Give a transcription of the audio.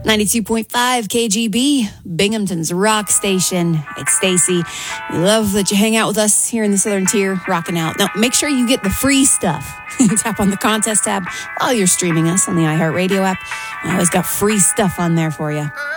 92.5 KGB, Binghamton's rock station. It's Stacy. We love that you hang out with us here in the Southern Tier, rocking out. Now, make sure you get the free stuff. Tap on the contest tab while you're streaming us on the iHeartRadio app. I always got free stuff on there for you.